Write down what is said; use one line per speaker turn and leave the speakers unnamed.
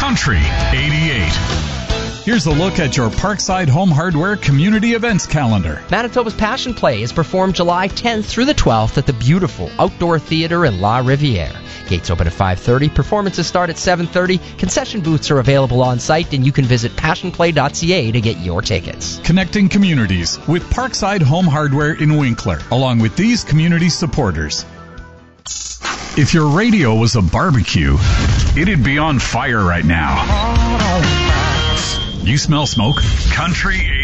Country 88. Here's a look at your Parkside Home Hardware community events calendar.
Manitoba's Passion Play is performed July 10th through the 12th at the beautiful Outdoor Theatre in La Riviere. Gates open at 5:30. Performances start at 7:30. Concession booths are available on site, and you can visit passionplay.ca to get your tickets.
Connecting communities with Parkside Home Hardware in Winkler, along with these community supporters. If your radio was a barbecue, it'd be on fire right now. You smell smoke? Country